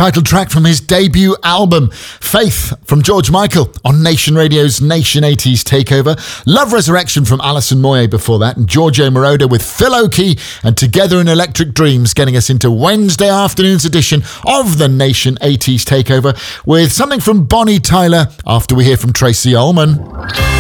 title track from his debut album, Faith from George Michael on Nation Radio's Nation 80s Takeover. Love Resurrection from Alison Moyet before that, and Giorgio Moroder with Phil Oakey and Together in Electric Dreams, getting us into Wednesday afternoon's edition of the Nation 80s Takeover with something from Bonnie Tyler after we hear from Tracy Ullman.